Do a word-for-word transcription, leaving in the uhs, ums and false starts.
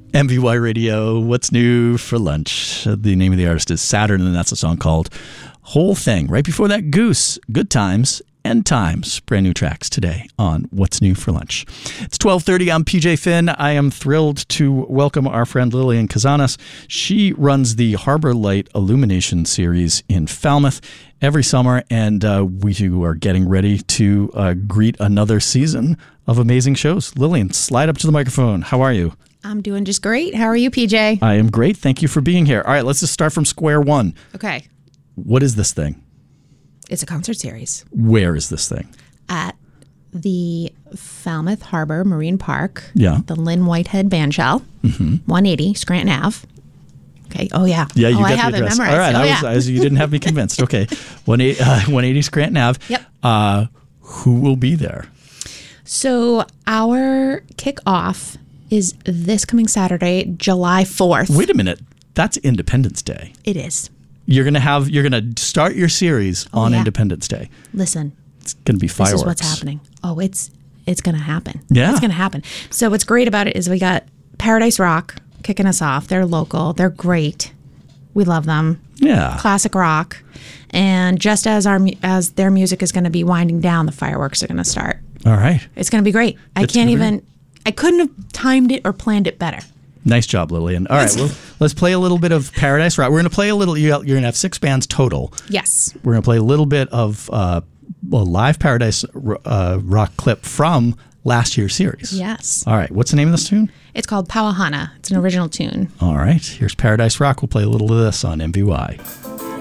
M V Y Radio, What's New for Lunch? The name of the artist is Saturn, and that's a song called Whole Thing. Right before that, Goose, Good Times, End Times. Brand new tracks today on What's New for Lunch. It's twelve thirty. I'm P J Finn. I am thrilled to welcome our friend Lillian Kazanas. She runs the Harbor Light Illumination Series in Falmouth every summer, and uh, we are getting ready to uh, greet another season of amazing shows. Lillian, slide up to the microphone. How are you? I'm doing just great. How are you, P J? I am great. Thank you for being here. All right, let's just start from square one. Okay. What is this thing? It's a concert series. Where is this thing? At the Falmouth Harbor Marine Park. Yeah. The Lynn Whitehead Bandshell. Mm-hmm. one eighty Scranton Avenue. Okay. Oh, yeah. Yeah, you oh, got I the have address. it memorized. All right. Oh, I was, yeah. I was, you didn't have me convinced. Okay. one eighty, uh, one eighty Scranton Avenue. Yep. Uh, who will be there? So our kickoff is this coming Saturday, July fourth. Wait a minute. That's Independence Day. It is. You're going to have, you're going to start your series Oh, on yeah. Independence Day. Listen. It's going to be fireworks. This is what's happening. Oh, it's it's going to happen. Yeah. It's going to happen. So what's great about it is we got Paradise Rock kicking us off. They're local. They're great. We love them. Yeah. Classic rock. And just as our mu- as their music is going to be winding down, the fireworks are going to start. All right. It's going to be great. I It's can't gonna be even, I couldn't have timed it or planned it better. Nice job, Lillian. All right. Well, let's play a little bit of Paradise Rock. We're going to play a little, you're going to have six bands total. Yes. We're going to play a little bit of uh, a live Paradise uh, Rock clip from last year's series. Yes. All right. What's the name of this tune? It's called Powahana. It's an original tune. All right. Here's Paradise Rock. We'll play a little of this on M V Y.